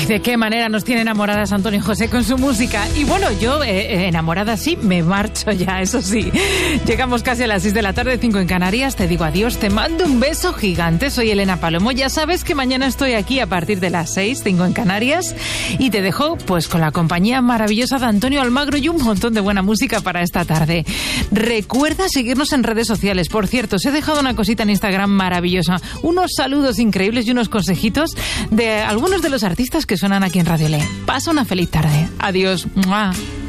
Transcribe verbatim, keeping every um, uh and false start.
Ay, de qué manera nos tiene enamoradas Antonio José con su música. Y bueno, yo eh, enamorada sí, me marcho ya, eso sí. Llegamos casi a las seis de la tarde, cinco en Canarias. Te digo adiós, te mando un beso gigante. Soy Elena Palomo. Ya sabes que mañana estoy aquí a partir de las seis, cinco en Canarias. Y te dejo pues con la compañía maravillosa de Antonio Almagro y un montón de buena música para esta tarde. Recuerda seguirnos en redes sociales. Por cierto, os he dejado una cosita en Instagram maravillosa. Unos saludos increíbles y unos consejitos de algunos de los artistas que suenan aquí en Radio Le. Pasa una feliz tarde. Adiós. ¡Mua!